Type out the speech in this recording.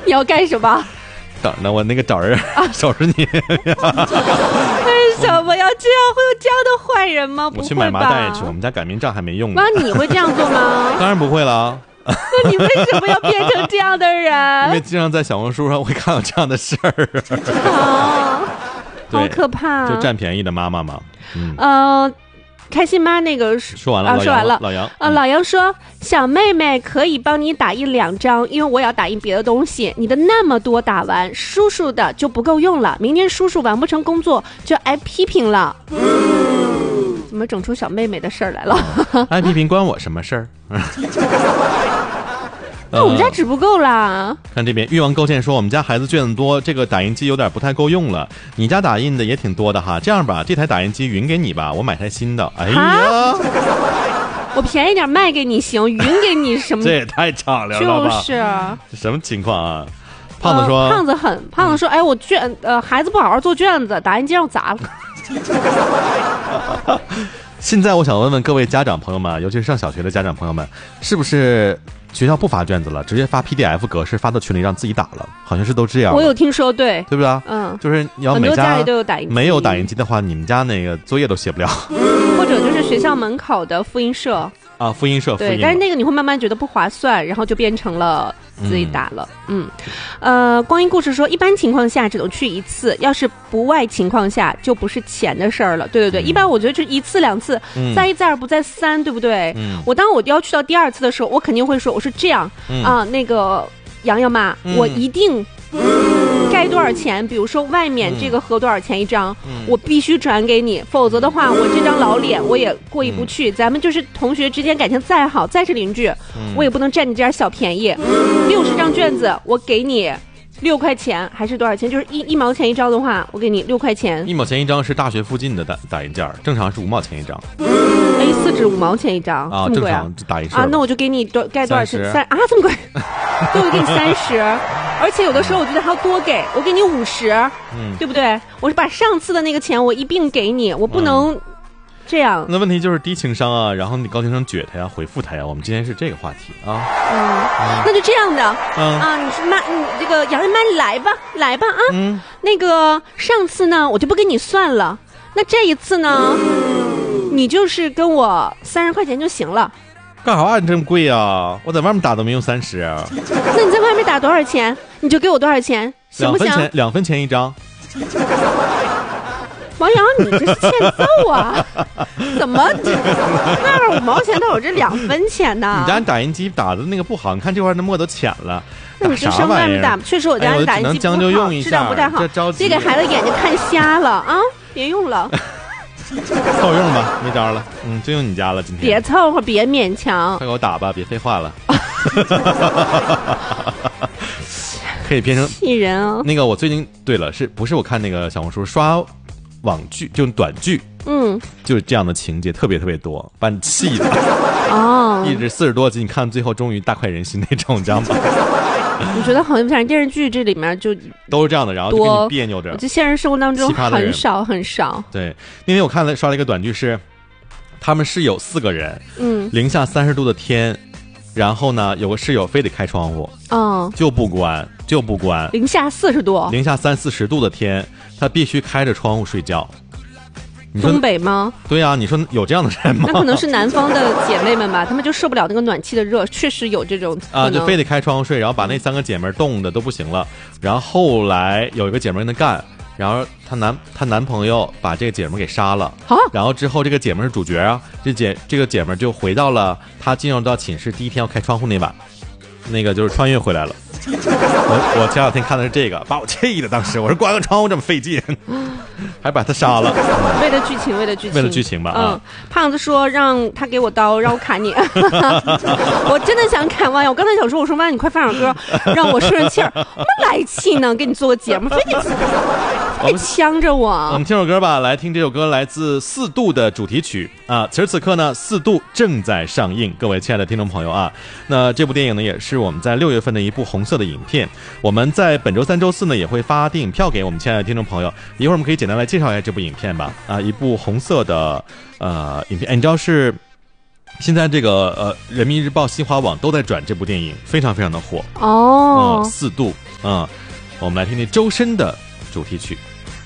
你要干什么？ 等着我那个找人收拾你。 为什么要这样？会有这样的坏人吗？ 我去买麻袋去，我们家擀面杖还没用呢。 妈，你会这样做吗？ 当然不会了。 那你为什么要变成这样的人？ 因为经常在小红书上会看到这样的事儿。 好可怕！ 就占便宜的妈妈嘛。 开心妈那个说完了， 说完了。 老杨老杨说，小妹妹可以帮你打印2张，因为我要打印别的东西。你的那么多打完，叔叔的就不够用了。明天叔叔完不成工作就挨批评了。怎么整出小妹妹的事儿来了？ 挨批评关我什么事儿？ 那我们家纸不够啦。 看这边，欲望勾践说，我们家孩子卷子多，这个打印机有点不太够用了。你家打印的也挺多的哈，这样吧，这台打印机匀给你吧，我买台新的。哎呀， 我便宜点卖给你行，匀给你什么？ 这也太敞亮了吧！ 就是这什么情况啊？胖子说， 胖子说，哎，我孩子不好好做卷子，打印机让我砸了。 现在我想问问各位家长朋友们，尤其是上小学的家长朋友们，是不是学校不发卷子了，直接发 PDF 格式发到群里让自己打了？好像是都这样。我有听说，对不对？就是你要每家里都有打印机， 没有打印机的话，你们家那个作业都写不了。 或者就是学校门口的复印社啊，复印社对，但是那个你会慢慢觉得不划算，然后就变成了自己打了。光阴故事说，一般情况下只能去1次，要是不外情况下就不是钱的事儿了。对，一般我觉得就1次2次，再1再2不再3，对不对？当我要去到第2次的时候，我肯定会说，我说这样那个洋洋妈，我一定该多少钱，比如说外面这个盒多少钱1张，我必须转给你，否则的话我这张老脸我也过意不去。咱们就是同学之间感情再好，再是邻居，我也不能占你这点小便宜。60张卷子我给你6块钱还是多少钱，就是1毛钱1张的话，我给你6块钱。 1毛钱1张是大学附近的打印件，正常是5毛钱1张。 A4 纸5毛钱1张啊， 这么贵啊？打印那我就给你该多少钱？30啊，这么贵？对，我给你30，而且有的时候我觉得还要多给，我给你50，对不对？我是把上次的那个钱我一并给你，我不能这样。 那问题就是低情商啊，然后你高情商撅他呀，回复他呀。我们今天是这个话题啊。 那就这样的你是妈，你这个杨妈来吧啊。那个上次呢，我就不跟你算了。那这一次呢，你就是跟我30块钱就行了。 干啥？你这么贵啊？我在外面打都没用30。 那你在外面打多少钱？你就给我多少钱，行不行 ？2分钱1张。 王阳，你这是欠揍啊！怎么那边5毛钱都有这2分钱呢？ 你家打印机打的那个不好，你看这块的墨都浅了。 那你就上外面打，确实我家打印机将就用一下， 质量不太好，别给孩子眼睛看瞎了啊！别用了。 凑用吧，没招了。就用你家了。今天别凑合，别勉强， 快给我打吧，别废话了。可以变成气人啊！ 那个我最近对了，是不是我看那个小红书刷网剧，就短剧，就是这样的情节特别特别多，把你气的一直40多集，你看最后终于大快人心那种，你知道吗？ 我觉得好像电视剧这里面就都是这样的，然后就跟你别扭着。 这现实生活当中很少很少。 对，那天我刷了一个短剧，是他们室友4个人，零下30度的天，然后呢有个室友非得开窗户，就不关， 零下40度， 零下30-40度的天，他必须开着窗户睡觉。 东北吗？ 对啊，你说有这样的人吗？ 那可能是南方的姐妹们吧，她们就受不了那个暖气的热，确实有这种啊，就非得开窗户睡，然后把那3个姐妹冻的都不行了。然后后来有一个姐妹跟她干，然后她男朋友把这个姐妹给杀了，然后之后这个姐妹是主角啊，这个姐妹就回到了她进入到寝室第1天要开窗户那晚，那个就是穿越回来了。我前2天看的是这个，把我气的，当时我说关个窗户这么费劲，还把他杀了。 为了剧情吧。胖子说让他给我刀，让我砍你。我真的想砍王阳，我刚才想说，我说妈，你快放首歌，让我顺气儿。我来气呢，给你做个节目，非得呛着我。 我们听首歌吧，来听这首歌，来自4度的主题曲啊。此时此刻呢，4度正在上映，各位亲爱的听众朋友啊，那这部电影呢，也是我们在6月份的一部红色的影片。我们在本周3、周4呢，也会发电影票给我们亲爱的听众朋友。一会儿我们可以简单来介绍一下这部影片吧。一部红色的影片，你知道是现在这个人民日报、新华网都在转这部电影，非常非常的火哦。 4度，我们来听听周深的主题曲。